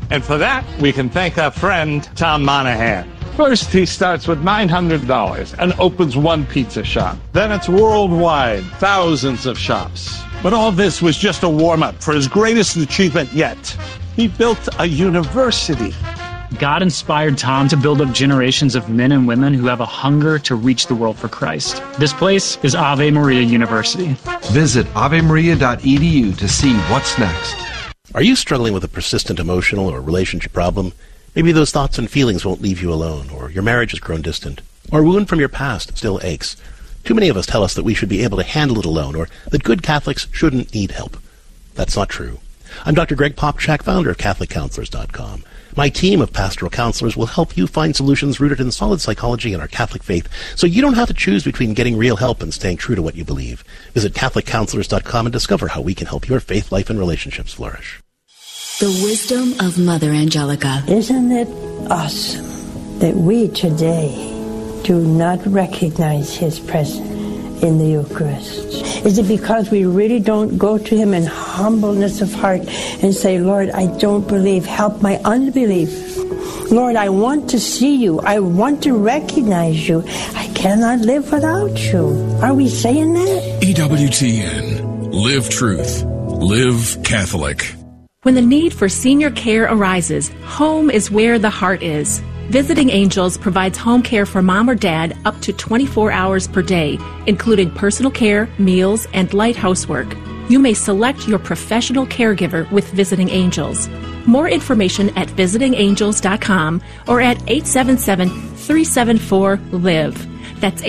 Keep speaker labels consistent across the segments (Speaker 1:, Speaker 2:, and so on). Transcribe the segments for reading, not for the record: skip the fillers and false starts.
Speaker 1: And for that, we can thank our friend, Tom Monahan. First, he starts with $900 and opens one pizza shop. Then it's worldwide, thousands of shops. But all this was just a warm-up for his greatest achievement yet. He built a university.
Speaker 2: God inspired Tom to build up generations of men and women who have a hunger to reach the world for Christ. This place is Ave Maria University.
Speaker 3: Visit avemaria.edu to see what's next.
Speaker 4: Are you struggling with a persistent emotional or relationship problem? Maybe those thoughts and feelings won't leave you alone, or your marriage has grown distant, or a wound from your past still aches. Too many of us tell us that we should be able to handle it alone, or that good Catholics shouldn't need help. That's not true. I'm Dr. Greg Popchak, founder of CatholicCounselors.com. My team of pastoral counselors will help you find solutions rooted in solid psychology and our Catholic faith, so you don't have to choose between getting real help and staying true to what you believe. Visit CatholicCounselors.com and discover how we can help your faith life and relationships flourish.
Speaker 5: The wisdom of Mother Angelica.
Speaker 6: Isn't it awesome that we today do not recognize His presence in the Eucharist? Is it because we really don't go to Him in humbleness of heart and say, Lord, I don't believe, help my unbelief. Lord, I want to see you. I want to recognize you. I cannot live without you. Are we saying that?
Speaker 7: EWTN. Live truth. Live Catholic.
Speaker 8: When the need for senior care arises, home is where the heart is. Visiting Angels provides home care for mom or dad up to 24 hours per day, including personal care, meals, and light housework. You may select your professional caregiver with Visiting Angels. More information at visitingangels.com or at 877-374-LIVE. That's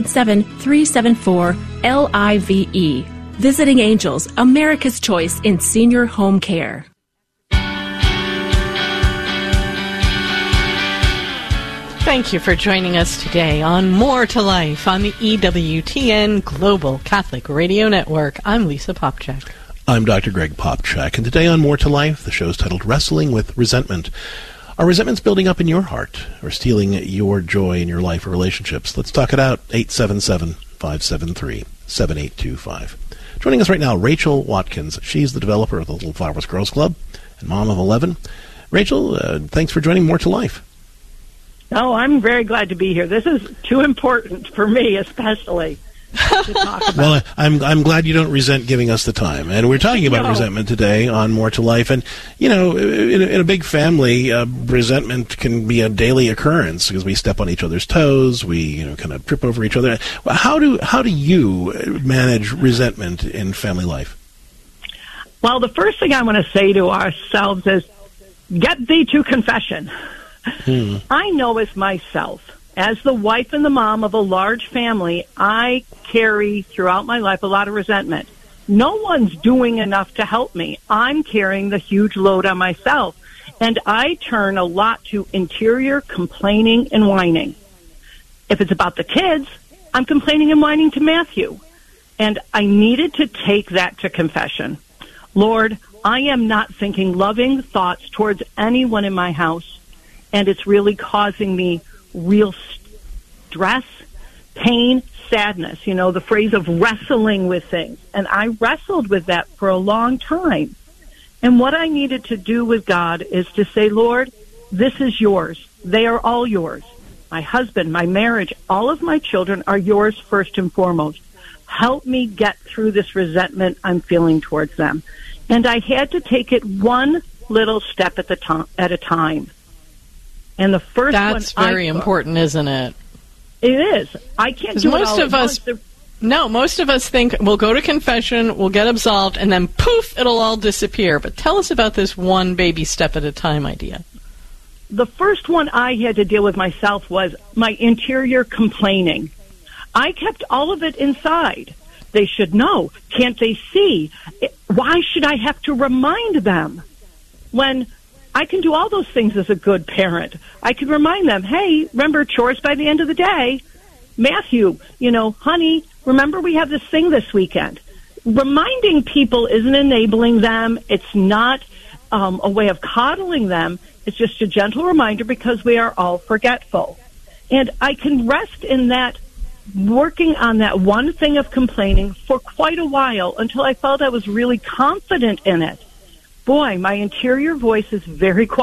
Speaker 8: 877-374-LIVE. Visiting Angels, America's choice in senior home care.
Speaker 9: Thank you for joining us today on More to Life on the EWTN Global Catholic Radio Network. I'm Lisa Popchak.
Speaker 4: I'm Dr. Greg Popchak, and today on More to Life, the show is titled Wrestling with Resentment. Are resentments building up in your heart or stealing your joy in your life or relationships? Let's talk it out. 877-573-7825. Joining us right now, Rachel Watkins. She's the developer of the Little Flowers Girls Club and mom of 11. Rachel, thanks for joining More to Life.
Speaker 10: Oh, I'm very glad to be here. This is too important for me, especially, to talk about.
Speaker 4: Well, I'm glad you don't resent giving us the time. And we're talking about resentment today on More to Life. And, you know, in a big family, resentment can be a daily occurrence because we step on each other's toes. We, kind of trip over each other. How do you manage resentment in family life?
Speaker 10: Well, the first thing I want to say to ourselves is, get thee to confession. I know as myself, as the wife and the mom of a large family, I carry throughout my life a lot of resentment. No one's doing enough to help me. I'm carrying the huge load on myself. And I turn a lot to interior complaining and whining. If it's about the kids, I'm complaining and whining to Matthew. And I needed to take that to confession. Lord, I am not thinking loving thoughts towards anyone in my house. And it's really causing me real stress, pain, sadness. The phrase of wrestling with things. And I wrestled with that for a long time. And what I needed to do with God is to say, Lord, this is yours. They are all yours. My husband, my marriage, all of my children are yours first and foremost. Help me get through this resentment I'm feeling towards them. And I had to take it one little step at a time. And the first
Speaker 9: That's very important, isn't it?
Speaker 10: It is. I can't do it all at once.
Speaker 9: No, most of us think we'll go to confession, we'll get absolved, and then poof, it'll all disappear. But tell us about this one baby step at a time idea.
Speaker 10: The first one I had to deal with myself was my interior complaining. I kept all of it inside. They should know. Can't they see? Why should I have to remind them when I can do all those things as a good parent? I can remind them, hey, remember chores by the end of the day. Matthew, honey, remember we have this thing this weekend. Reminding people isn't enabling them. It's not a way of coddling them. It's just a gentle reminder because we are all forgetful. And I can rest in that, working on that one thing of complaining for quite a while until I felt I was really confident in it. Boy, my interior voice is very quiet.